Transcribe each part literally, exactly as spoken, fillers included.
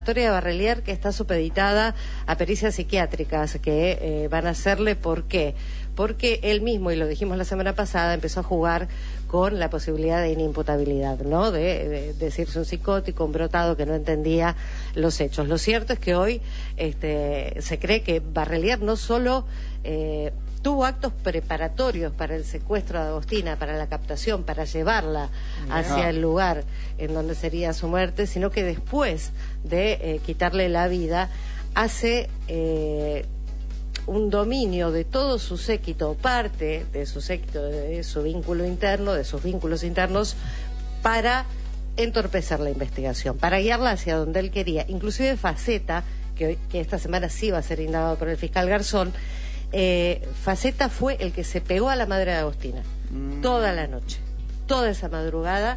Victoria Barrelier, que está supeditada a pericias psiquiátricas que eh, van a hacerle. ¿Por qué? Porque él mismo, y lo dijimos la semana pasada, empezó a jugar con la posibilidad de inimputabilidad, ¿no? De, de, de decirse un psicótico, un brotado que no entendía los hechos. Lo cierto es que hoy este, se cree que Barrelier no solo eh, tuvo actos preparatorios para el secuestro de Agostina, para la captación, para llevarla hacia el lugar en donde sería su muerte, sino que después de eh, quitarle la vida, hace eh, un dominio de todo su séquito, parte de su séquito, de su vínculo interno, de sus vínculos internos, para entorpecer la investigación, para guiarla hacia donde él quería. Inclusive Faceta, que, hoy, que esta semana sí va a ser indagado por el fiscal Garzón, eh, Faceta fue el que se pegó a la madre de Agostina, mm. toda la noche, toda esa madrugada.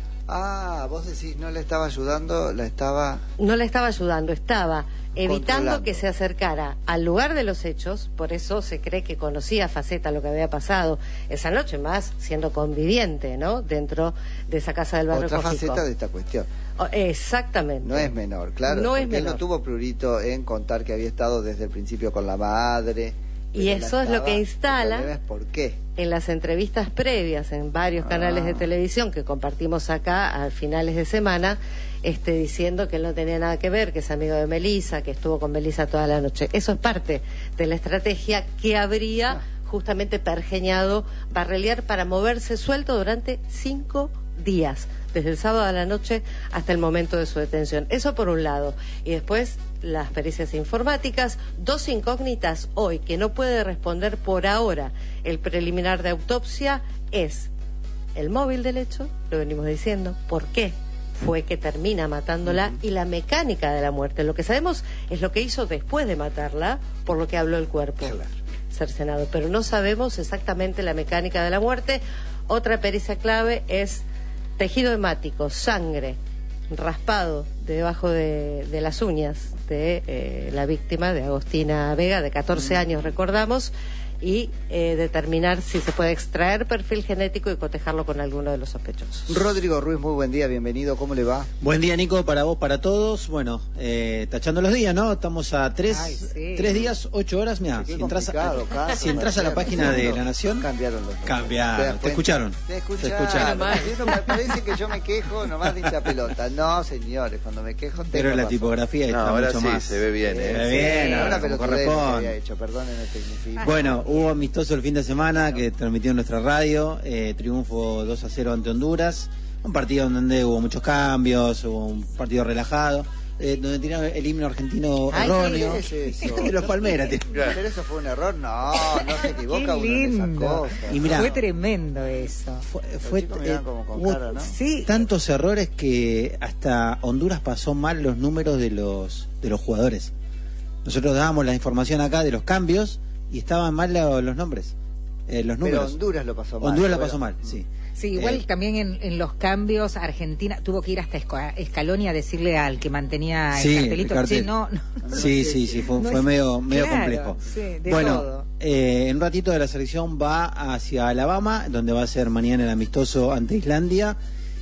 Ah, vos decís, no le estaba ayudando, la estaba... No le estaba ayudando, estaba evitando que se acercara al lugar de los hechos. Por eso se cree que conocía a Faceta lo que había pasado esa noche, más siendo conviviente, ¿no?, dentro de esa casa del barrio Otra Cojico. faceta de esta cuestión. Oh, exactamente. No es menor, claro, no es porque menor. Él no tuvo prurito en contar que había estado desde el principio con la madre... Y eso es lo que instala es por qué. En las entrevistas previas en varios canales ah. de televisión que compartimos acá a finales de semana, este, diciendo que él no tenía nada que ver, que es amigo de Melissa, que estuvo con Melissa toda la noche. Eso es parte de la estrategia que habría ah. justamente pergeñado Barrelier para moverse suelto durante cinco días, desde el sábado a la noche hasta el momento de su detención. Eso por un lado. Y después las pericias informáticas, dos incógnitas hoy que no puede responder por ahora el preliminar de autopsia es el móvil del hecho, lo venimos diciendo, por qué fue que termina matándola uh-huh. y la mecánica de la muerte. Lo que sabemos es lo que hizo después de matarla, por lo que habló el cuerpo claro. cercenado, pero no sabemos exactamente la mecánica de la muerte. Otra pericia clave es tejido hemático, sangre, raspado debajo de, de las uñas de eh, la víctima, de Agostina Vega, de catorce años, recordamos, y eh, determinar si se puede extraer perfil genético y cotejarlo con alguno de los sospechosos. Rodrigo Ruiz, muy buen día, bienvenido, ¿cómo le va? Buen día, Nico, para vos, para todos. Bueno, eh, tachando los días, ¿no? Estamos a tres, Ay, sí. tres días, ocho horas, mira, si entras, a, caso, si entras a la página de La Nación... Cambiaron los nombres. Cambiaron, ¿te escucharon? Te escucharon. Te escucharon. No, me parece que yo me quejo nomás de hincha pelota. No, señores, cuando me quejo... Pero la razón. tipografía está no, ahora mucho sí, más. se ve bien, ¿eh? Se ve bien, sí, ahora como corresponde. Hecho, perdonen el tecnicismo. Bueno, hubo amistoso el fin de semana que transmitió en nuestra radio, eh, triunfo dos a cero ante Honduras, un partido donde hubo muchos cambios, hubo un partido relajado, eh, donde tiraron el himno argentino Ay, erróneo. ¿Qué es eso? De los Palmeras. Pero eso fue un error, no, no se equivoca uno en esas cosas. Y mirá, fue tremendo eso. Fue, fue eh, como con hubo cara, ¿no? sí. tantos errores que hasta Honduras pasó mal los números de los de los jugadores. Nosotros dábamos la información acá de los cambios y estaban mal los, los nombres. Eh, los números. Pero Honduras lo pasó mal. Honduras lo pasó mal, sí. Sí, igual eh, también en, en los cambios Argentina tuvo que ir hasta Scaloni a decirle al que mantenía sí, el cartelito. El sí, no, no, sí, sí, sí, fue, no fue es, medio, medio claro, complejo. Sí, de bueno, todo. Eh, en un ratito de la selección va hacia Alabama, donde va a ser mañana el amistoso ante Islandia.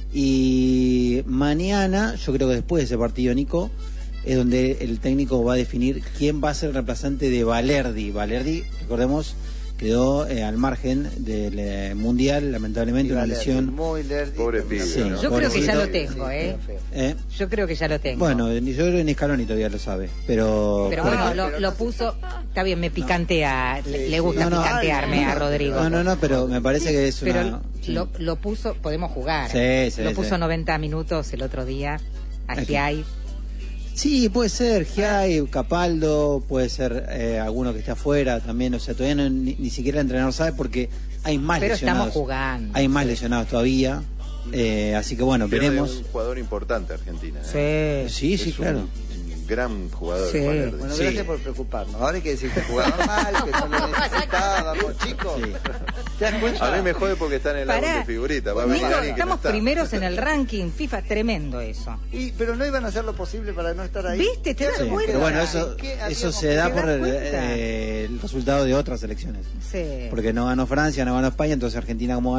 Y mañana, yo creo que después de ese partido, Nico, es donde el técnico va a definir quién va a ser el reemplazante de Valerdi. Valerdi, recordemos, quedó eh, al margen del eh, Mundial, lamentablemente, una lesión. Muy lerdi, pobre pibe, sí, ¿no? Yo Pobrecito. creo que ya lo tengo, ¿eh? ¿eh? Yo creo que ya lo tengo. Bueno, yo creo que ni Scaloni todavía lo sabe, pero... Pero bueno, bueno lo, lo puso... Está bien, me picantea, no. le, le gusta no, no, picantearme ay, no, a Rodrigo. No, no, no, pero me parece que es pero una... Pero lo, lo puso, podemos jugar. Sí, sí, Lo puso sí. noventa minutos el otro día, a Giai. Sí, puede ser Giai, Capaldo, puede ser eh, alguno que esté afuera también, o sea, todavía no, ni, ni siquiera el entrenador sabe porque hay más Pero lesionados. Estamos jugando. Hay más sí. lesionados todavía, eh, así que bueno, Pero veremos. Es un jugador importante Argentina. ¿eh? Sí, sí, sí, es claro. Un, gran jugador. Sí. Valerdi. Bueno, gracias sí. por preocuparnos. Ahora hay que decir que jugaba mal, que no lo necesitábamos, chicos. Sí. ¿Te das cuenta? A mí me jode porque están en la de figurita. Va a Nico, estamos que no está. primeros en el ¿Eh? ranking FIFA, tremendo eso. Y, pero no iban a hacer lo posible para no estar ahí. ¿Viste? ¿Te das sí. cuenta? Pero bueno, eso, eso se da por el, eh, el resultado de otras elecciones. Sí. Porque no ganó Francia, no ganó España, entonces Argentina como ganó.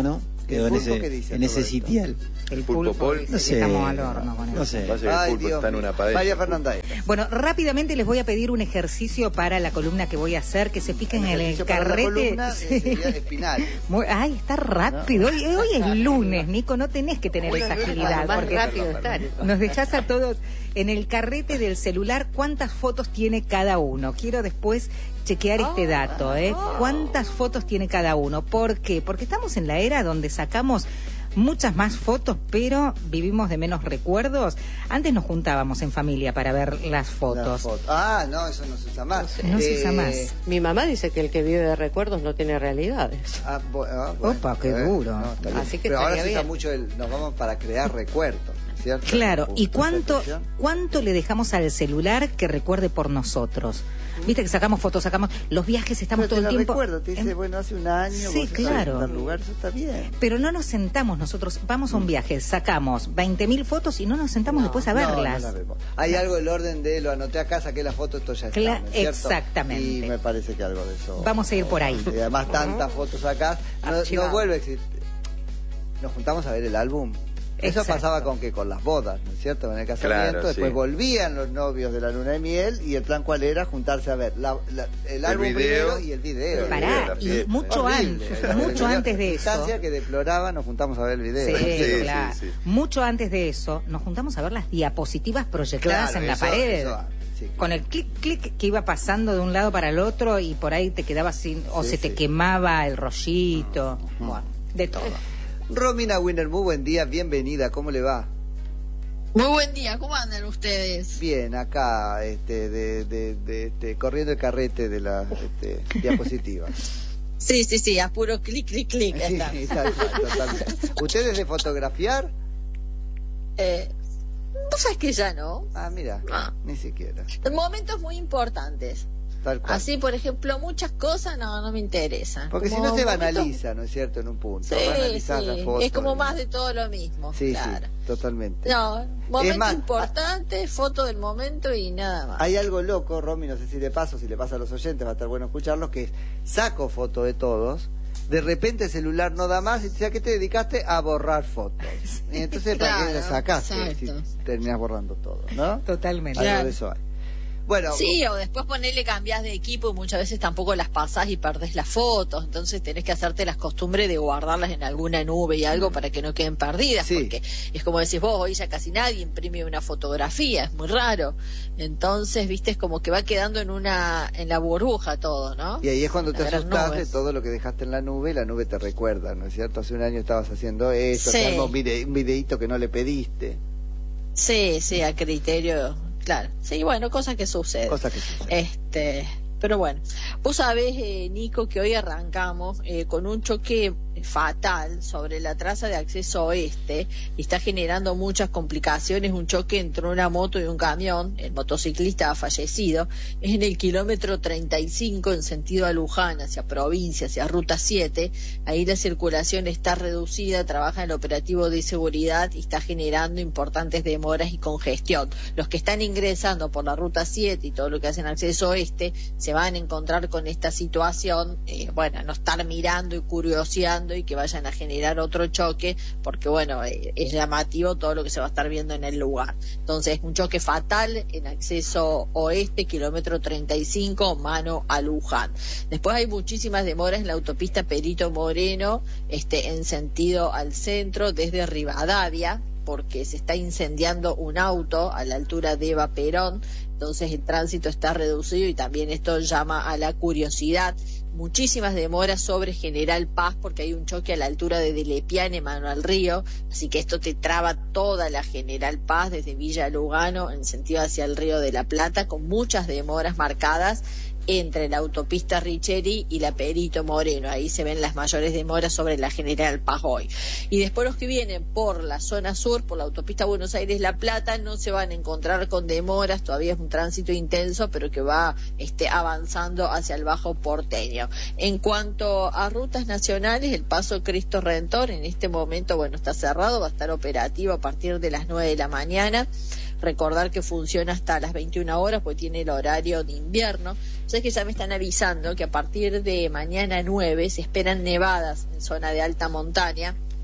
quedó en ese, dice, en ese sitial. El pulpo pulpo, Pol. dice No que sé, estamos al horno con no eso. sé. Pasa que el Ay, pulpo Dios está en mío. una paella. María Fernanda. Bueno, rápidamente les voy a pedir un ejercicio para la columna que voy a hacer, que se piquen en el ejercicio para la carrete. columna, Sí. eh, sería espinal. Muy- ay, está rápido. Hoy, hoy es lunes, Nico, no tenés que tener esa agilidad. Más Porque rápido estar. nos dejás a todos en el carrete del celular cuántas fotos tiene cada uno. Quiero después chequear este dato, ¿eh? ¿Cuántas fotos tiene cada uno? ¿Por qué? Porque estamos en la era donde sacamos muchas más fotos, pero vivimos de menos recuerdos. Antes nos juntábamos en familia para ver las La fotos. foto. Ah, no, eso no se usa más. No se usa Eh, más. Mi mamá dice que el que vive de recuerdos no tiene realidades. Ah, bo- ah, bueno, Opa, qué eh, duro. no, está bien. Así que Pero ahora se estaría usa bien. mucho el, nos vamos para crear recuerdos, ¿cierto? Claro, ¿y ¿Esa cuánto, expresión? cuánto le dejamos al celular que recuerde por nosotros? Viste que sacamos fotos, sacamos los viajes, estamos Pero todo te el la tiempo. recuerdo, te dice, en- bueno, hace un año, Sí, vos claro. en tal lugar, eso está bien. Pero no nos sentamos nosotros, vamos a un viaje, sacamos veinte mil fotos y no nos sentamos después a No, no verlas. la vemos. Hay algo del orden de lo anoté acá, saqué la foto, esto ya está, Cla- ¿no es cierto? exactamente. Y me parece que algo de eso. Vamos a ir por ahí. Y además tantas fotos acá, no, Archivado. no vuelve a existir. Nos juntamos a ver el álbum. Eso Exacto. pasaba con que con las bodas, ¿no es cierto? En el casamiento, Claro, después sí. volvían los novios de la luna de miel y el plan cuál era juntarse a ver la, la- el álbum video. primero y el video. Pará, la y fiesta. mucho Horrible. antes, Era mucho una antes de eso. instancia que deploraba, nos juntamos a ver el video. Sí, Sí, claro. sí, sí. Mucho antes de eso, nos juntamos a ver las diapositivas proyectadas Claro, en la eso- pared. eso, sí. Con el clic, clic que iba pasando de un lado para el otro y por ahí te quedabas sin, o Sí, se te sí. quemaba el rollito. Bueno, de todo. Romina Winner, muy buen día, bienvenida, ¿cómo le va? Muy buen día, ¿cómo andan ustedes? Bien, acá, este, de, de, de, este, corriendo el carrete de la este, diapositiva. Sí, sí, sí, a puro clic, clic, clic. Sí, están. tal cual, totalmente. ¿Ustedes de fotografiar? Eh, ¿Vos sabés que ya no? Ah, mira, Ah. ni siquiera. Momentos muy importantes. Tal cual. Así, por ejemplo, muchas cosas no, no me interesan. Porque si Como no se momentos- banaliza, ¿no es cierto? En un punto. Sí, Banalizar sí, la foto. es como y- más de todo lo mismo. Sí, claro. sí, totalmente. No, momento más, importante, foto del momento y nada más. Hay algo loco, Romy, no sé si le paso, si le pasa a los oyentes, va a estar bueno escucharlos, que es, saco foto de todos, de repente el celular no da más, y dice, ¿a qué te dedicaste? A borrar fotos. Y entonces, ¿para qué Claro, la sacaste exacto. si terminás borrando todo, no? Totalmente. Algo Claro. de eso hay. Bueno, Sí, o después ponerle cambias de equipo y muchas veces tampoco las pasás y perdés las fotos, entonces tenés que hacerte las costumbres de guardarlas en alguna nube y algo para que no queden perdidas, Sí. porque es como decís vos, hoy ya casi nadie imprime una fotografía, es muy raro, entonces, viste, es como que va quedando en una en la burbuja todo, ¿no? y ahí es cuando te La gran asustás nube. de todo lo que dejaste en la nube, la nube te recuerda, ¿no es cierto? Hace un año estabas haciendo esto, Sí. te armó un, vide- un videíto que no le pediste, Sí, sí, a criterio, claro, sí, bueno, cosas que suceden. cosas que suceden. Este, pero bueno, vos sabés, eh, Nico, que hoy arrancamos eh, con un choque fatal sobre la traza de acceso oeste y está generando muchas complicaciones. Un choque entre una moto y un camión. El motociclista ha fallecido. Es en el kilómetro treinta y cinco en sentido a Luján, hacia provincia, hacia ruta siete. Ahí la circulación está reducida, trabaja en el operativo de seguridad y está generando importantes demoras y congestión. Los que están ingresando por la ruta siete y todo lo que hacen acceso oeste se van a encontrar con esta situación, eh, bueno, no estar mirando y curioseando y que vayan a generar otro choque, porque bueno, eh, es llamativo todo lo que se va a estar viendo en el lugar. Entonces, un choque fatal en acceso oeste, kilómetro treinta y cinco, mano a Luján. Después hay muchísimas demoras en la autopista Perito Moreno, este, en sentido al centro, desde Rivadavia, porque se está incendiando un auto a la altura de Eva Perón, entonces el tránsito está reducido y también esto llama a la curiosidad. Muchísimas demoras sobre General Paz porque hay un choque a la altura de Delepiane, mano al río, así que esto te traba toda la General Paz desde Villa Lugano en sentido hacia el Río de la Plata, con muchas demoras marcadas entre la autopista Richeri y la Perito Moreno. Ahí se ven las mayores demoras sobre la General Paz hoy. Y después los que vienen por la zona sur, por la autopista Buenos Aires-La Plata, no se van a encontrar con demoras, todavía es un tránsito intenso, pero que va este, avanzando hacia el Bajo Porteño. En cuanto a rutas nacionales, el paso Cristo Redentor en este momento, bueno, está cerrado, va a estar operativo a partir de las nueve de la mañana. Recordar que funciona hasta las veintiuna horas, pues tiene el horario de invierno. Sé que ya me están avisando que a partir de mañana nueve se esperan nevadas en zona de alta montaña,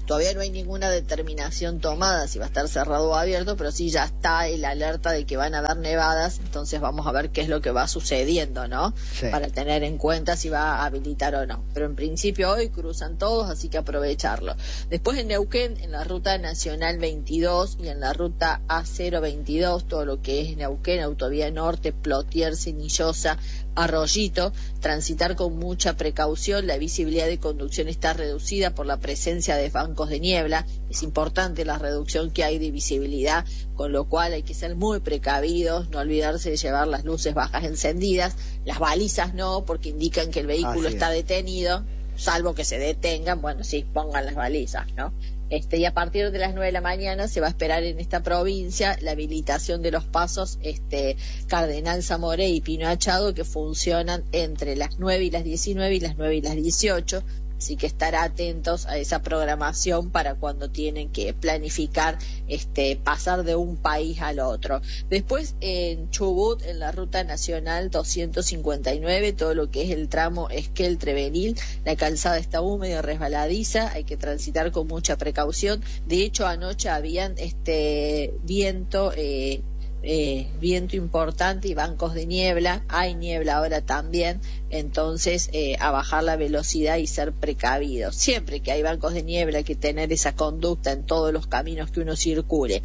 Todavía no hay ninguna determinación tomada si va a estar cerrado o abierto, pero sí ya está el alerta de que van a haber nevadas, entonces vamos a ver qué es lo que va sucediendo, ¿no? Sí. Para tener en cuenta si va a habilitar o no. Pero en principio hoy cruzan todos, así que aprovecharlo. Después en Neuquén, en la ruta nacional veintidós y en la ruta A cero veintidós, todo lo que es Neuquén, Autovía Norte, Plotier, Cenillosa, Arroyito, transitar con mucha precaución. La visibilidad de conducción está reducida por la presencia de bancos de niebla. Es importante la reducción que hay de visibilidad, con lo cual hay que ser muy precavidos, no olvidarse de llevar las luces bajas encendidas, las balizas no, porque indican que el vehículo está detenido, salvo que se detengan, bueno, sí, pongan las balizas, ¿no? Este, y a partir de las nueve de la mañana se va a esperar en esta provincia la habilitación de los pasos este, Cardenal Zamoré y Pino Achado, que funcionan entre las nueve y las diecinueve y las nueve y las dieciocho. Así que estar atentos a esa programación para cuando tienen que planificar este pasar de un país al otro. Después en Chubut, en la ruta nacional doscientos cincuenta y nueve, todo lo que es el tramo Esquel-Trevenil, la calzada está húmeda y resbaladiza, hay que transitar con mucha precaución. De hecho, anoche habían este viento eh, Eh, viento importante y bancos de niebla, hay niebla ahora también, entonces eh, a bajar la velocidad y ser precavidos. Siempre que hay bancos de niebla hay que tener esa conducta en todos los caminos que uno circule.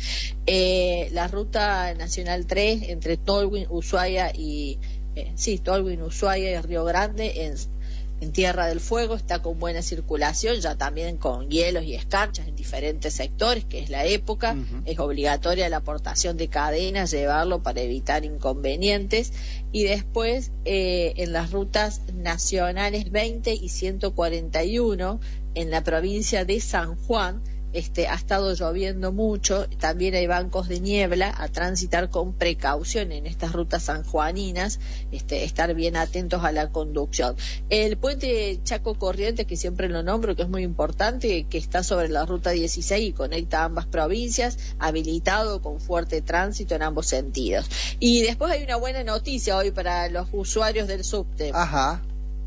Eh, la ruta nacional tres entre Tolwyn, Ushuaia y eh, sí, Tolwyn, Ushuaia y Río Grande en En Tierra del Fuego está con buena circulación, ya también con hielos y escarchas en diferentes sectores, que es la época. Uh-huh. Es obligatoria la aportación de cadenas, llevarlo para evitar inconvenientes. Y después eh, en las rutas nacionales veinte y ciento cuarenta y uno, en la provincia de San Juan, Este, ha estado lloviendo mucho, también hay bancos de niebla, a transitar con precaución en estas rutas sanjuaninas, este, estar bien atentos a la conducción. El puente Chaco Corrientes, que siempre lo nombro, que es muy importante, que está sobre la ruta dieciséis y conecta ambas provincias, habilitado con fuerte tránsito en ambos sentidos. Y después hay una buena noticia hoy para los usuarios del subte. Ajá.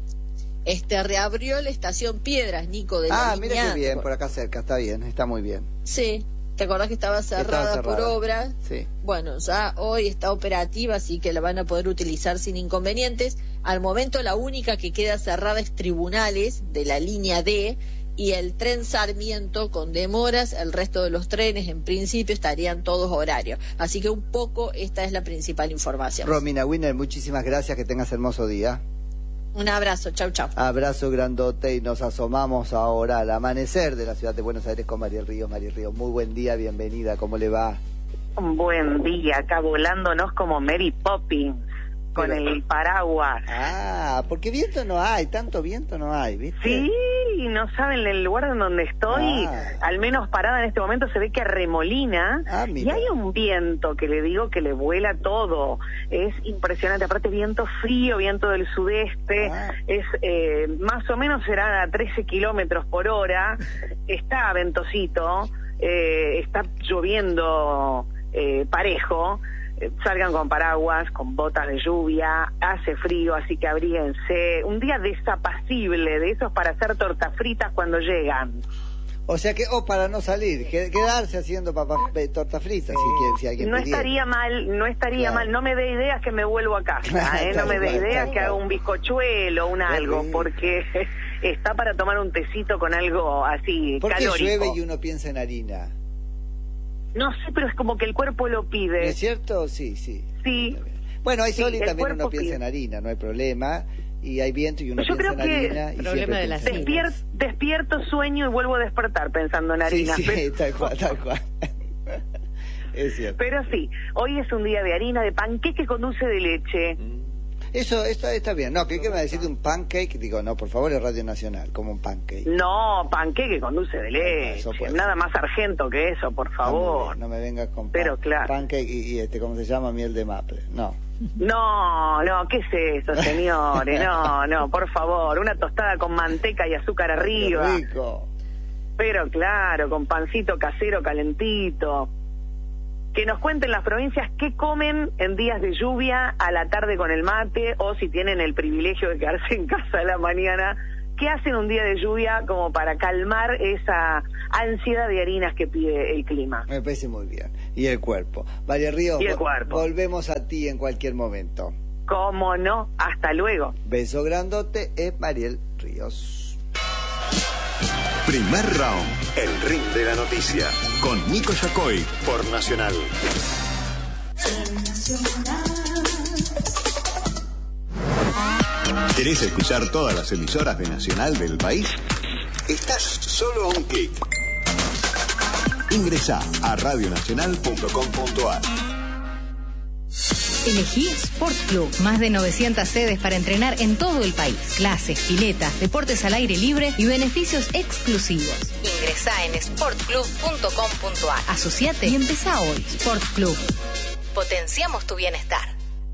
Este, reabrió la estación Piedras, Nico, de la Ah, mira qué bien, por acá cerca, está bien, está muy bien. Sí, ¿te acordás que estaba cerrada, estaba cerrada. por obra? Sí. Bueno, ya hoy está operativa, así que la van a poder utilizar sin inconvenientes. Al momento la única que queda cerrada es Tribunales, de la línea D, y el tren Sarmiento con demoras. El resto de los trenes en principio estarían todos horarios. Así que un poco esta es la principal información. Romina Winner, muchísimas gracias, que tengas hermoso día. Un abrazo, chau, chau. Abrazo grandote, y nos asomamos ahora al amanecer de la ciudad de Buenos Aires con Mariel Ríos. Mariel Ríos, muy buen día, bienvenida, ¿cómo le va? Un buen día, acá volándonos como Mary Poppins, con Pero... el paraguas. Ah, porque viento no hay, tanto viento no hay, ¿viste? Sí, no saben, el lugar en donde estoy, ah. al menos parada en este momento, se ve que remolina, ah, y hay un viento que le digo que le vuela todo, es impresionante, aparte viento frío, viento del sudeste, ah. es eh, más o menos será a trece kilómetros por hora, está ventosito, eh, está lloviendo eh, parejo. Salgan con paraguas, con botas de lluvia, hace frío, así que abríguense. Un día desapacible, de esos para hacer tortas fritas cuando llegan. O sea que, o oh, para no salir, quedarse haciendo papas, tortas fritas, si, si alguien No pudiera. estaría mal, no estaría claro. mal, no me dé ideas que me vuelvo a casa, claro, ¿eh? No me dé claro, ideas claro, que haga un bizcochuelo, un algo, sí. porque está para tomar un tecito con algo así, ¿Por calórico. ¿Por qué llueve y uno piensa en harina? No sé, pero es como que el cuerpo lo pide. ¿No es cierto? Sí, sí. Sí. Bueno, hay sol sí, y también uno piensa pide. en harina, no hay problema. Y hay viento y uno Yo piensa creo en que harina. Y problema de las Despier despierto, sueño y vuelvo a despertar pensando en harina. Sí, sí, pero... tal cual, tal cual. Es cierto. Pero sí, hoy es un día de harina, de panqueque con dulce de leche. Mm. Eso está, está bien. No, ¿qué, qué me va a decir de un pancake? Digo, no, por favor, es Radio Nacional, como un pancake. No, panqueque con dulce de leche. No, nada más argento que eso, por favor. No me, no me vengas con Pero pan, claro. pancake y, y este, ¿cómo se llama? Miel de maple. No. No, no, ¿qué es eso, señores? No, no, por favor. Una tostada con manteca y azúcar arriba. Qué rico. Pero claro, con pancito casero calentito. Que nos cuenten las provincias qué comen en días de lluvia a la tarde con el mate, o si tienen el privilegio de quedarse en casa a la mañana, ¿qué hacen un día de lluvia como para calmar esa ansiedad de harinas que pide el clima? Me parece muy bien. Y el cuerpo. María Ríos, y el cuerpo. Volvemos a ti en cualquier momento. ¿Cómo no? Hasta luego. Beso grandote, es Mariel Ríos. Primer round, el ring de la noticia, con Nico Yacoy por Nacional. ¿Querés escuchar todas las emisoras de Nacional del país? Estás solo a un clic. Ingresá a radio nacional punto com punto a r. Elegí Sport Club. Más de novecientas sedes para entrenar en todo el país. Clases, piletas, deportes al aire libre y beneficios exclusivos. Ingresá en sport club punto com punto a r. Asociate y empezá hoy. Sport Club. Potenciamos tu bienestar.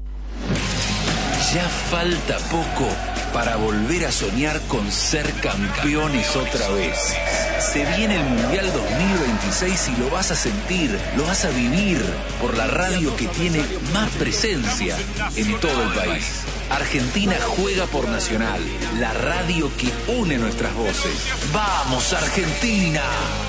Ya falta poco para volver a soñar con ser campeones otra vez. Se viene el Mundial dos mil veintiséis y lo vas a sentir, lo vas a vivir por la radio que tiene más presencia en todo el país. Argentina juega por Nacional, la radio que une nuestras voces. ¡Vamos, Argentina!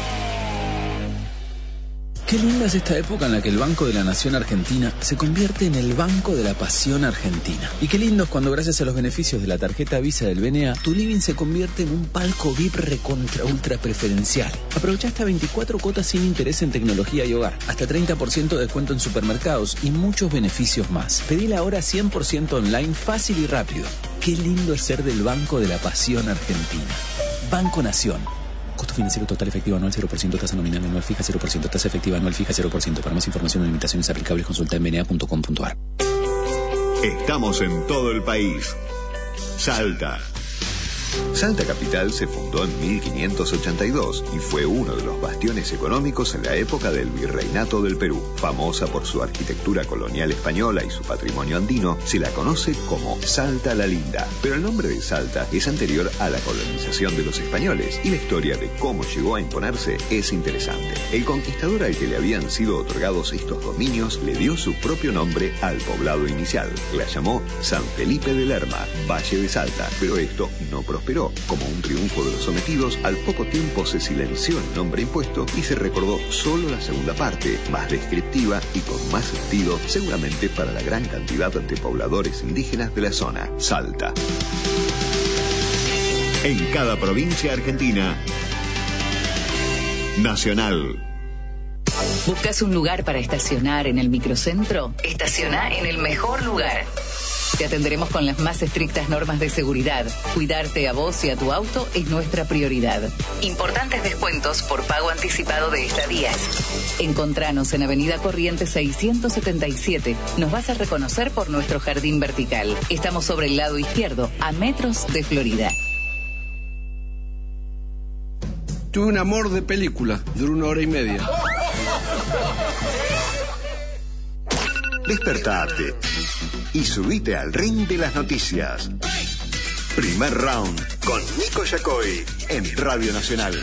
Qué linda es esta época en la que el Banco de la Nación Argentina se convierte en el Banco de la Pasión Argentina. Y qué lindo es cuando, gracias a los beneficios de la tarjeta Visa del B N A, tu living se convierte en un palco V I P recontra ultra preferencial. Aprovecha hasta veinticuatro cuotas sin interés en tecnología y hogar, hasta treinta por ciento de descuento en supermercados y muchos beneficios más. Pedila ahora cien por ciento online, fácil y rápido. Qué lindo es ser del Banco de la Pasión Argentina. Banco Nación. Costo financiero total efectivo anual cero por ciento, tasa nominal anual fija cero por ciento, tasa efectiva anual fija cero por ciento. Para más información o limitaciones aplicables consulta en b n a punto com punto a r. Estamos en todo el país. Salta. Salta Capital se fundó en mil quinientos ochenta y dos y fue uno de los bastiones económicos en la época del Virreinato del Perú. Famosa por su arquitectura colonial española y su patrimonio andino, se la conoce como Salta la Linda. Pero el nombre de Salta es anterior a la colonización de los españoles y la historia de cómo llegó a imponerse es interesante. El conquistador al que le habían sido otorgados estos dominios le dio su propio nombre al poblado inicial. La llamó San Felipe de Lerma, Valle de Salta, pero esto no prosperó. Como un triunfo de los sometidos, al poco tiempo se silenció el nombre impuesto y se recordó solo la segunda parte, más descriptiva y con más sentido, seguramente para la gran cantidad de pobladores indígenas de la zona, Salta. En cada provincia argentina, Nacional. ¿Buscas un lugar para estacionar en el microcentro? Estaciona en el mejor lugar. Te atenderemos con las más estrictas normas de seguridad. Cuidarte a vos y a tu auto es nuestra prioridad. Importantes descuentos por pago anticipado de estadías. Encontranos en Avenida Corrientes seiscientos setenta y siete. Nos vas a reconocer por nuestro jardín vertical. Estamos sobre el lado izquierdo, a metros de Florida. Tuve un amor de película, duró una hora y media. Despertate y subite al ring de las noticias. Primer round con Nico Yacoy en Radio Nacional.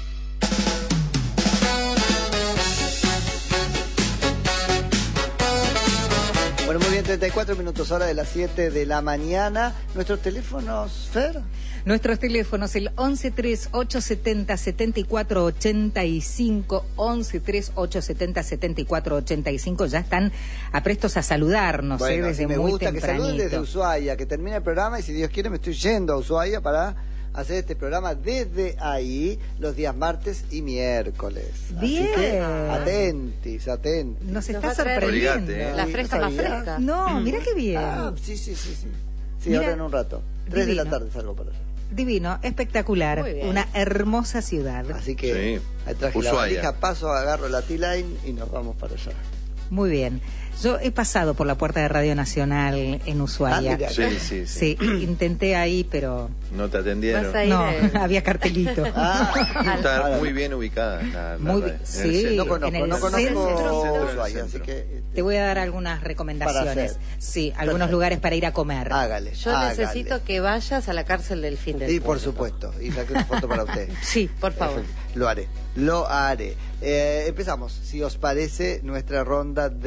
Bueno, muy bien, treinta y cuatro minutos, hora de las siete de la mañana. ¿Nuestros teléfonos, Fer? Nuestros teléfonos, el once tres ocho setenta setenta y cuatro ochenta y cinco, once tres ocho setenta setenta y cuatro ochenta y cinco, ya están aprestos a saludarnos, bueno, eh, desde sí, me muy gusta tempranito. que saluden desde Ushuaia, que termine el programa y si Dios quiere me estoy yendo a Ushuaia para hacer este programa desde ahí los días martes y miércoles. Bien. Así que atentis, atentis. Nos está sorprendiendo. Obligate, ¿eh? La fresca más fresca. No, mira qué bien. Ah, sí, sí, sí, sí. Sí, Mira, ahora en un rato. Tres divino. de la tarde salgo para allá. Divino, espectacular, una hermosa ciudad. Así que Sí. ahí traje Ushuaia. la valija, paso, agarro la T-Line y nos vamos para allá. Muy bien. Yo he pasado por la puerta de Radio Nacional en Ushuaia. Ah, mira. Sí, sí, sí. Sí, intenté ahí, pero No te atendieron. Vas a ir, no, eh, había cartelito. Ah, Está muy bien ubicada. La, la- Muy la- bien, en el sí. centro. no conozco, en el no conozco centro. Ushuaia, así centro. que este, Te voy a dar algunas Para recomendaciones. hacer. Sí, algunos Perfecto. lugares para ir a comer. hágale. Yo hágale. necesito que vayas a la cárcel del fin del Y por mundo. supuesto, y saqué una foto para usted. Sí, Por favor. Perfecto. Lo haré, lo haré. Eh, empezamos, si os parece, nuestra ronda de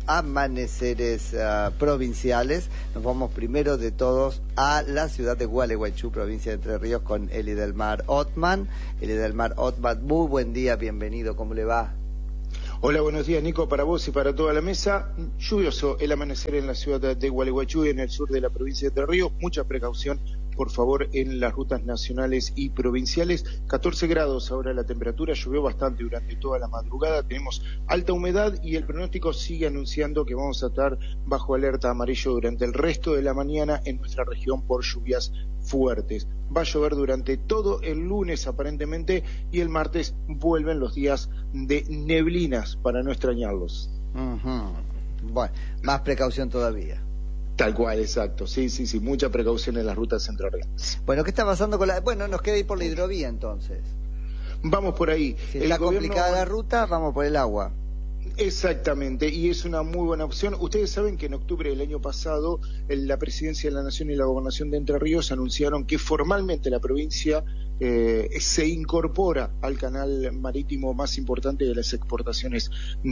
amaneceres uh, provinciales. Nos vamos primero de todos a la ciudad de Gualeguaychú, provincia de Entre Ríos, con Eli del Mar Ottman. Eli del Mar Ottman, muy buen día, bienvenido, ¿cómo le va? Hola, buenos días, Nico, para vos y para toda la mesa. Lluvioso el amanecer en la ciudad de Gualeguaychú y en el sur de la provincia de Entre Ríos. Mucha precaución, por favor, en las rutas nacionales y provinciales. catorce grados ahora la temperatura, llovió bastante durante toda la madrugada, tenemos alta humedad y el pronóstico sigue anunciando que vamos a estar bajo alerta amarillo durante el resto de la mañana en nuestra región por lluvias fuertes. Va a llover durante todo el lunes aparentemente y el martes vuelven los días de neblinas para no extrañarlos. Uh-huh. Bueno, más precaución todavía. Tal cual, exacto. Sí, sí, sí, mucha precaución en las rutas centrales. Bueno, ¿qué está pasando con la...? Bueno, nos queda ir por la hidrovía entonces. Vamos por ahí. Si está gobierno... complicada la ruta, vamos por el agua. Exactamente, y es una muy buena opción. Ustedes saben que en octubre del año pasado la Presidencia de la Nación y la Gobernación de Entre Ríos anunciaron que formalmente la provincia eh, se incorpora al canal marítimo más importante de las exportaciones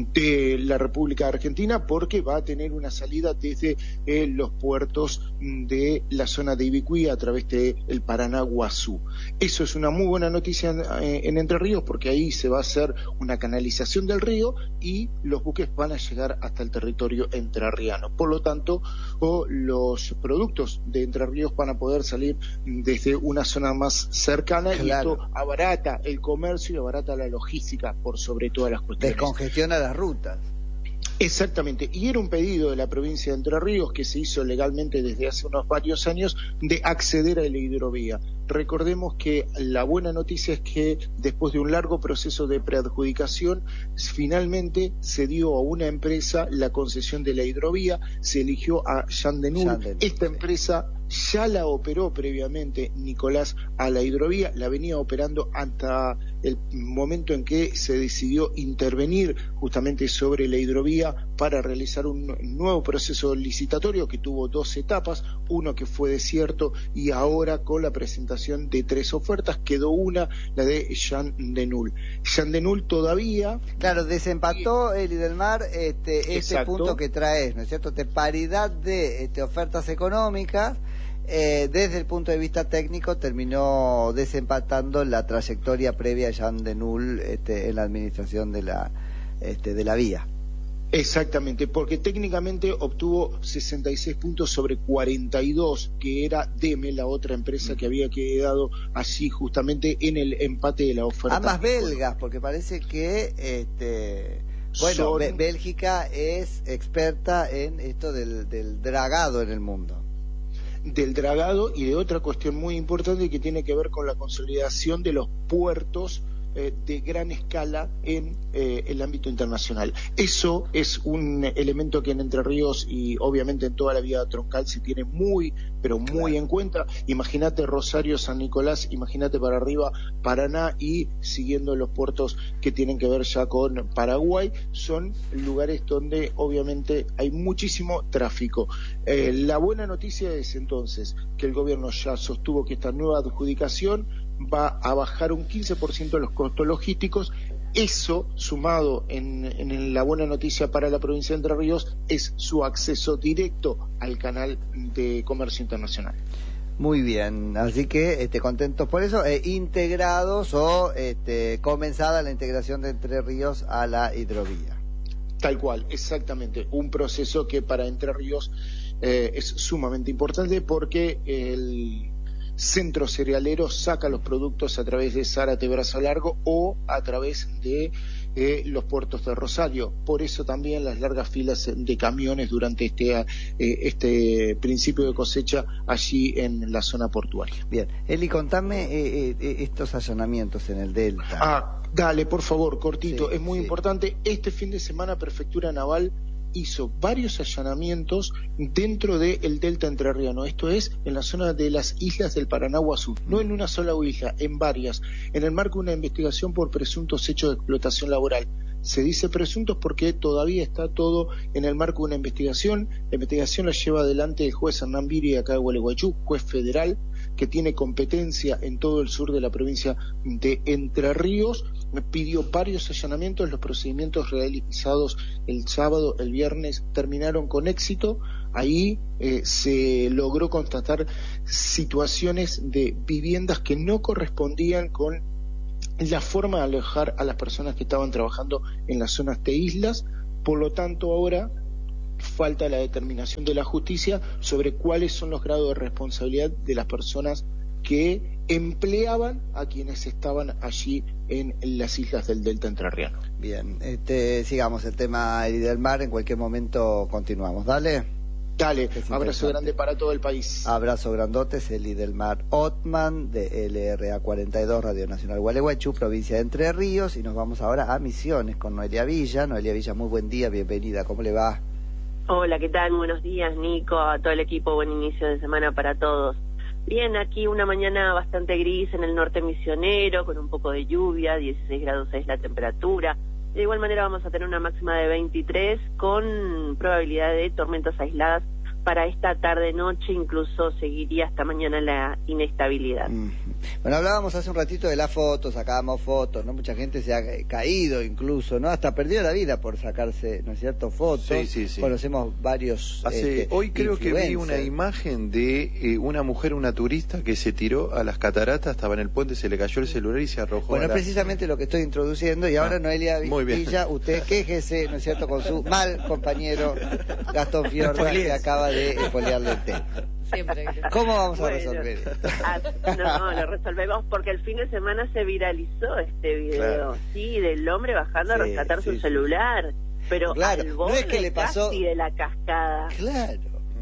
de la República Argentina, porque va a tener una salida desde eh, los puertos de la zona de Ibicuí a través de el Paraná-Guazú. Eso es una muy buena noticia en, en Entre Ríos, porque ahí se va a hacer una canalización del río y los buques van a llegar hasta el territorio entrerriano. Por lo tanto, oh, los productos de Entre Ríos van a poder salir desde una zona más cercana, claro. Y esto abarata el comercio y abarata la logística por sobre todas las cuestiones. Descongestiona las rutas. Exactamente, y era un pedido de la provincia de Entre Ríos que se hizo legalmente desde hace unos varios años de acceder a la hidrovía. Recordemos que la buena noticia es que después de un largo proceso de preadjudicación, finalmente se dio a una empresa la concesión de la hidrovía, se eligió a Jean Denul. Esta empresa ya la operó previamente Nicolás a la hidrovía, la venía operando hasta el momento en que se decidió intervenir justamente sobre la hidrovía para realizar un nuevo proceso licitatorio que tuvo dos etapas, uno que fue desierto y ahora con la presentación de tres ofertas quedó una, la de Jean Denul. Jean Denul todavía... Claro, desempató Eli del Mar este, este punto que traes, ¿no es cierto? De paridad de este, ofertas económicas. Eh, desde el punto de vista técnico terminó desempatando la trayectoria previa a Jean Denul este, en la administración de la, este, de la vía. Exactamente, porque técnicamente obtuvo sesenta y seis puntos sobre cuarenta y dos, que era Deme, la otra empresa que había quedado así justamente en el empate de la oferta. Ambas belgas, porque parece que... este bueno, Son... Bélgica es experta en esto del, del dragado en el mundo. Del dragado y de otra cuestión muy importante que tiene que ver con la consolidación de los puertos eh, de gran escala en eh, el ámbito internacional. Eso es un elemento que en Entre Ríos y obviamente en toda la vía troncal se tiene muy, pero muy claro. en cuenta. Imagínate Rosario, San Nicolás, imagínate para arriba Paraná y siguiendo los puertos que tienen que ver ya con Paraguay, son lugares donde obviamente hay muchísimo tráfico. Eh, la buena noticia es entonces que el gobierno ya sostuvo que esta nueva adjudicación va a bajar un quince por ciento los costos logísticos. Eso, sumado en, en la buena noticia para la provincia de Entre Ríos, es su acceso directo al canal de comercio internacional. Muy bien, así que este, contentos por eso, eh, integrados o este, comenzada la integración de Entre Ríos a la hidrovía. Tal cual, exactamente, un proceso que para Entre Ríos eh, es sumamente importante porque el centro cerealero saca los productos a través de Zárate Brazo Largo o a través de eh, los puertos de Rosario. Por eso también las largas filas de camiones durante este, eh, este principio de cosecha allí en la zona portuaria. Bien, Eli, contame eh, eh, estos allanamientos en el Delta. Ah, dale, por favor, cortito, sí, es muy sí. importante. Este fin de semana Prefectura Naval hizo varios allanamientos dentro del delta entrerriano, esto es, en la zona de las islas del Paraná-Guazú, no en una sola isla, en varias, en el marco de una investigación por presuntos hechos de explotación laboral. Se dice presuntos porque todavía está todo en el marco de una investigación. La investigación la lleva adelante el juez Hernán Viri acá de Gualeguaychú, juez federal, que tiene competencia en todo el sur de la provincia de Entre Ríos, pidió varios allanamientos. Los procedimientos realizados el sábado, el viernes, terminaron con éxito. Ahí eh, se logró constatar situaciones de viviendas que no correspondían con la forma de alojar a las personas que estaban trabajando en las zonas de islas. Por lo tanto, ahora falta la determinación de la justicia sobre cuáles son los grados de responsabilidad de las personas que empleaban a quienes estaban allí en las islas del Delta Entrerriano. Bien, este, sigamos el tema Eli del Mar, en cualquier momento continuamos. Dale. Dale, abrazo grande para todo el país. Abrazo grandote, Eli del Mar Otman, de L R A cuarenta y dos, Radio Nacional Gualeguaychú, provincia de Entre Ríos, y nos vamos ahora a Misiones con Noelia Villa. Noelia Villa, muy buen día, bienvenida, ¿cómo le va? Hola, ¿qué tal? Buenos días, Nico, a todo el equipo, buen inicio de semana para todos. Bien, aquí una mañana bastante gris en el norte misionero, con un poco de lluvia, dieciséis grados seis la temperatura. De igual manera vamos a tener una máxima de veintitrés, con probabilidad de tormentas aisladas para esta tarde-noche, incluso seguiría hasta mañana la inestabilidad. Mm. Bueno, hablábamos hace un ratito de las fotos, sacábamos fotos, ¿no? Mucha gente se ha caído incluso, ¿no? Hasta perdió la vida por sacarse, ¿no es cierto?, fotos. Sí, sí, sí. Conocemos varios Hace, este, Hoy creo que vi una influencers. imagen de eh, una mujer, una turista, que se tiró a las cataratas, estaba en el puente, se le cayó el celular y se arrojó. Bueno, a la... precisamente lo que estoy introduciendo, y ahora Ah, Noelia Villa, usted quéjese, ¿no es cierto?, con su mal compañero Gastón Fiorda, que acaba de espolearle el tema. Siempre. ¿Cómo vamos a Bueno, resolver esto? ah, no, lo resolvemos porque el fin de semana se viralizó este video, Claro. sí, del hombre bajando a Sí, rescatar sí, su sí. celular, pero Claro, al no borde es que le pasó- casi de la cascada. Claro.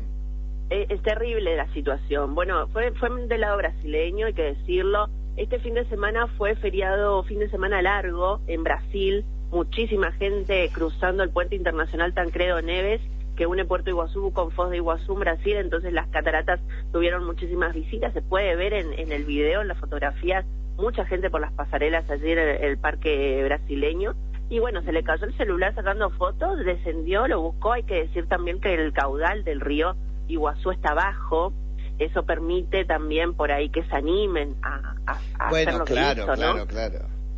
Es, es terrible la situación. Bueno, fue, fue del lado brasileño, hay que decirlo. Este fin de semana fue feriado, fin de semana largo en Brasil. Muchísima gente cruzando el puente internacional Tancredo Neves, que une Puerto Iguazú con Foz de Iguazú, Brasil. Entonces las cataratas tuvieron muchísimas visitas. Se puede ver en, en el video, en las fotografías, mucha gente por las pasarelas allí en el, el parque brasileño. Y bueno, se le cayó el celular sacando fotos, descendió, lo buscó. Hay que decir también que el caudal del río Iguazú está bajo. Eso permite también por ahí que se animen a, a, a Bueno, hacer lo claro, que hizo, ¿no? claro, claro.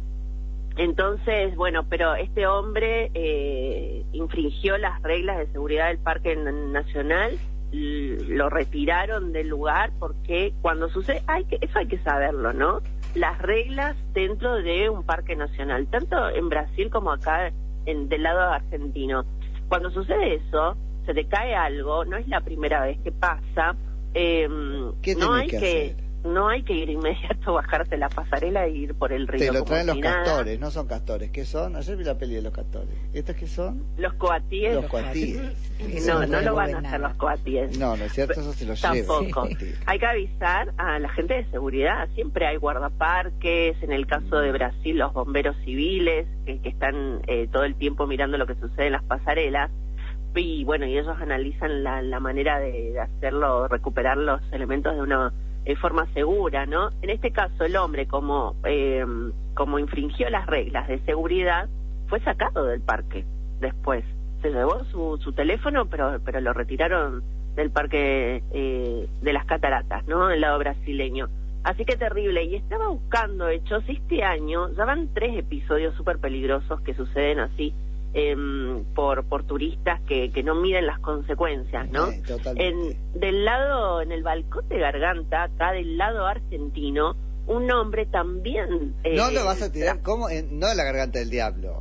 Entonces, bueno, pero este hombre eh, infringió las reglas de seguridad del Parque Nacional, lo retiraron del lugar porque cuando sucede, hay que, eso hay que saberlo, ¿no? Las reglas dentro de un parque nacional, tanto en Brasil como acá en, del lado argentino. Cuando sucede eso, se te cae algo, no es la primera vez que pasa, eh, ¿Qué no tenés hay que que... hacer? No hay que ir inmediato, bajarse la pasarela e ir por el río. Te lo como traen si los nada. castores, no son castores. ¿Qué son? Ayer vi la peli de los castores. ¿Estos qué son? Los coatíes. Los coatíes. No, no lo van a hacer los coatíes. No, no es cierto, eso se lo llevan. Tampoco. Hay que avisar a la gente de seguridad. Siempre hay guardaparques. En el caso de Brasil, los bomberos civiles que, que están eh, todo el tiempo mirando lo que sucede en las pasarelas. Y bueno, y ellos analizan la, la manera de, de hacerlo, recuperar los elementos de una eh, forma segura, ¿no? En este caso, el hombre, como eh, como infringió las reglas de seguridad, fue sacado del parque después. Se llevó su, su teléfono, pero pero lo retiraron del parque eh, de las cataratas, ¿no? Del lado brasileño. Así que terrible. Y estaba buscando hechos este año, ya van tres episodios súper peligrosos que suceden así, Eh, por por turistas que, que no miden las consecuencias, ¿no? Sí, en, del lado, en el balcón de Garganta, acá del lado argentino, un hombre también... Eh, no lo vas a tirar, ¿cómo? En, no en la garganta del diablo.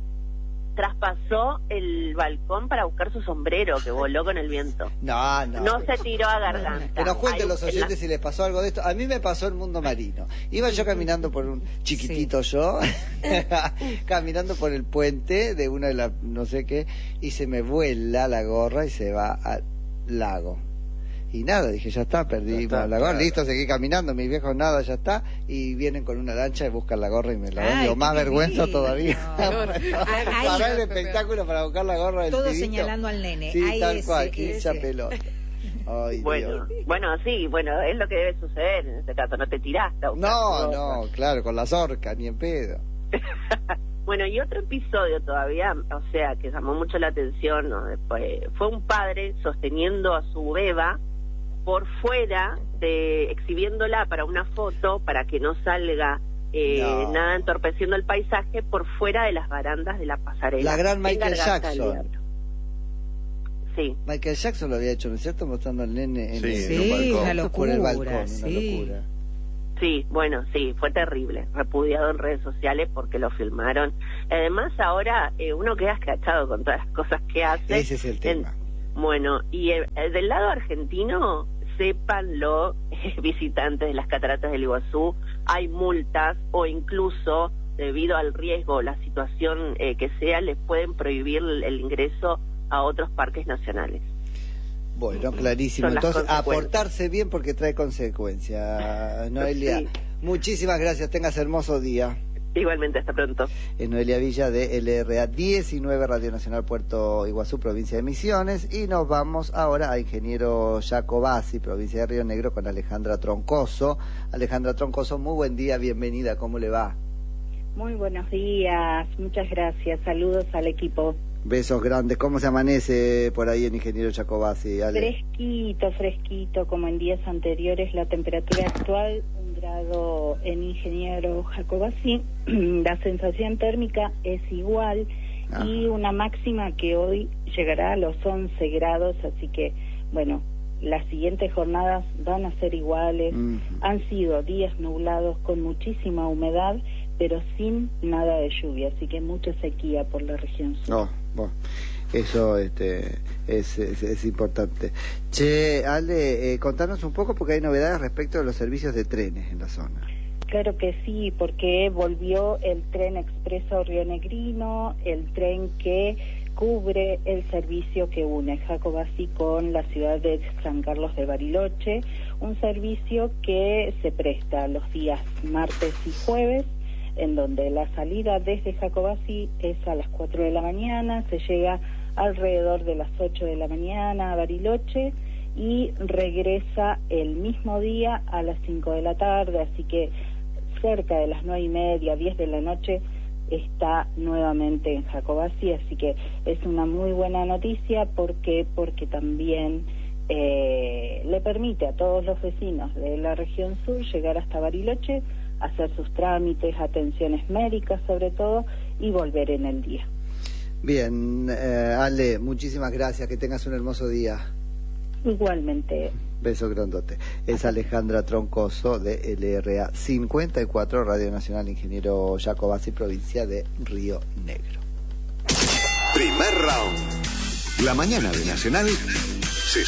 Traspasó el balcón para buscar su sombrero, que voló con el viento. No, no. No se tiró a Garganta. Que nos cuenten Hay- los oyentes la- si les pasó algo de esto. A mí me pasó el mundo marino. Iba yo caminando por un chiquitito yo, caminando por el puente de una de las no sé qué, y se me vuela la gorra y se va al lago. Y nada, dije, ya está, perdí está, la gorra, claro. listo, seguí caminando, mis viejos nada, ya está, y vienen con una lancha y buscan la gorra y me la dan. Ay, Digo, más qué vergüenza divino. todavía. Ahí- Parar el espectáculo para buscar la gorra del Todo pibito. señalando al nene. Sí, Ahí tal ese, cual, que ese. hincha pelota. Ay, Bueno, Dios. bueno, sí, bueno, es lo que debe suceder en este caso, no te tiraste a buscar No, tu gorra. no, claro, con las orcas, ni en pedo. Bueno, y otro episodio todavía, o sea, que llamó mucho la atención, ¿no? Fue, fue un padre sosteniendo a su beba por fuera, de, exhibiéndola para una foto, para que no salga eh, No. nada entorpeciendo el paisaje por fuera de las barandas de la pasarela. La gran en Michael Garganta del Jackson. Diablo. Sí. Michael Jackson lo había hecho, ¿no es cierto? Mostrando al nene en Sí, el, Sí, en un balcón. una locura, Por el balcón, una sí. locura. Sí, bueno, sí, fue terrible, repudiado en redes sociales porque lo filmaron. Además, ahora eh, uno queda escrachado con todas las cosas que hace. Ese es el tema. En- bueno, y eh, del lado argentino, sépanlo, visitantes de las cataratas del Iguazú, hay multas o incluso, debido al riesgo o la situación eh, que sea, les pueden prohibir el, el ingreso a otros parques nacionales. Bueno, clarísimo. Son las Entonces, a consecuencias. portarse bien porque trae consecuencias. Noelia, Sí. muchísimas gracias. Tengas hermoso día. Igualmente, hasta pronto. Es Noelia Villa de L R A diecinueve, Radio Nacional Puerto Iguazú, provincia de Misiones. Y nos vamos ahora a Ingeniero Jacobasi, provincia de Río Negro, con Alejandra Troncoso. Alejandra Troncoso, muy buen día, bienvenida. ¿Cómo le va? Muy buenos días, muchas gracias. Saludos al equipo. Besos grandes. ¿Cómo se amanece por ahí en Ingeniero Jacobasi, Ale? Fresquito, fresquito, como en días anteriores. La temperatura actual, un grado en Ingeniero Jacobasi. La sensación térmica es igual. Ajá. Y una máxima que hoy llegará a los once grados, así que, bueno, las siguientes jornadas van a ser iguales. Mm. Han sido días nublados con muchísima humedad, pero sin nada de lluvia, así que mucha sequía por la región sur. No, bueno, eso este, es, es, es importante. Che, Ale, eh, contanos un poco porque hay novedades respecto de los servicios de trenes en la zona. Claro que sí, porque volvió el tren expreso rionegrino, el tren que cubre el servicio que une Jacobasi con la ciudad de San Carlos de Bariloche, un servicio que se presta los días martes y jueves, en donde la salida desde Jacobasi es a las cuatro de la mañana, se llega alrededor de las ocho de la mañana a Bariloche y regresa el mismo día a las cinco de la tarde, así que cerca de las nueve y media, diez de la noche está nuevamente en Jacobasi, así que es una muy buena noticia porque porque también eh, le permite a todos los vecinos de la región sur llegar hasta Bariloche, hacer sus trámites, atenciones médicas sobre todo, y volver en el día. Bien, eh, Ale, muchísimas gracias, que tengas un hermoso día. Igualmente. Beso grandote. Es Alejandra Troncoso de L R A cincuenta y cuatro, Radio Nacional Ingeniero Jacobasi, provincia de Río Negro. Primer round. La mañana de Nacional se